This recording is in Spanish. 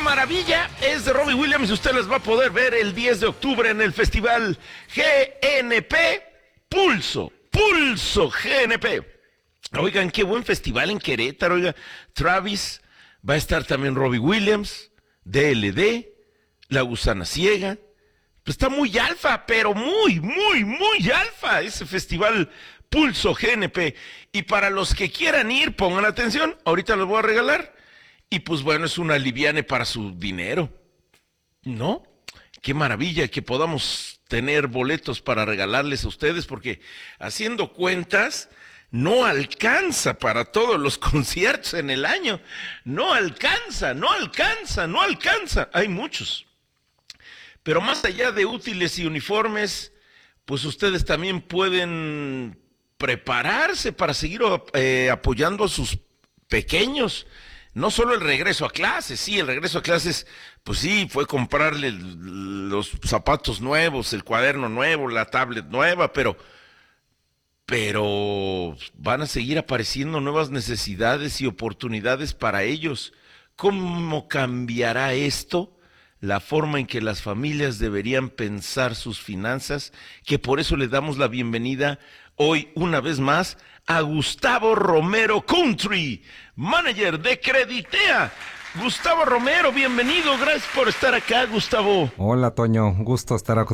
maravilla es de Robbie Williams. Usted las va a poder ver el 10 de octubre en el festival GNP Pulso GNP. Oigan, qué buen festival en Querétaro. Oiga, Travis, va a estar también Robbie Williams, DLD, La Gusana Ciega. Pues está muy alfa, pero muy alfa ese festival Pulso GNP. Y para los que quieran ir, pongan atención, ahorita los voy a regalar. Y pues bueno, es un aliviane para su dinero, ¿no? Qué maravilla que podamos tener boletos para regalarles a ustedes, porque haciendo cuentas, no alcanza para todos los conciertos en el año. No alcanza. Hay muchos. Pero más allá de útiles y uniformes, pues ustedes también pueden prepararse para seguir apoyando a sus pequeños. No solo el regreso a clases, sí, el regreso a clases, pues sí, fue comprarle los zapatos nuevos, el cuaderno nuevo, la tablet nueva, pero van a seguir apareciendo nuevas necesidades y oportunidades para ellos. ¿Cómo cambiará esto la forma en que las familias deberían pensar sus finanzas? Que por eso le damos la bienvenida hoy una vez más a Gustavo Romero Country, manager de Creditea. Gustavo Romero, bienvenido, gracias por estar acá, Gustavo. Hola, Toño, un gusto estar